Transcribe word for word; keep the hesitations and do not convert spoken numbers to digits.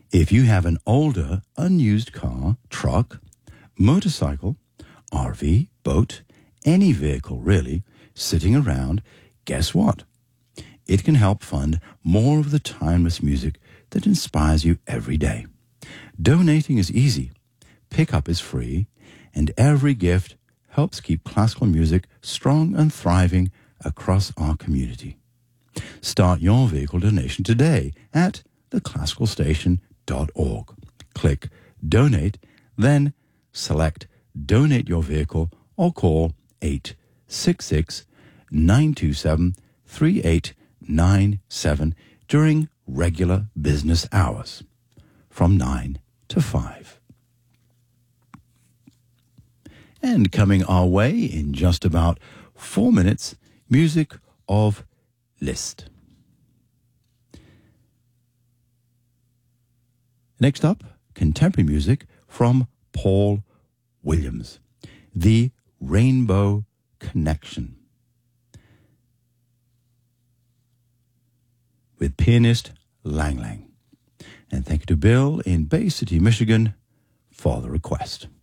If you have an older, unused car, truck, motorcycle, R V, boat, any vehicle really, sitting around, guess what? It can help fund more of the timeless music that inspires you every day. Donating is easy, pickup is free, and every gift helps keep classical music strong and thriving across our community. Start your vehicle donation today at the classical station dot org. Click Donate, then select Donate Your Vehicle or call eight six six, nine two seven, three eight nine seven during regular business hours from nine to five. And coming our way in just about four minutes, music of Liszt. Next up, contemporary music from Paul Williams, The Rainbow Connection, with pianist Lang Lang. And thank you to Bill in Bay City, Michigan for the request.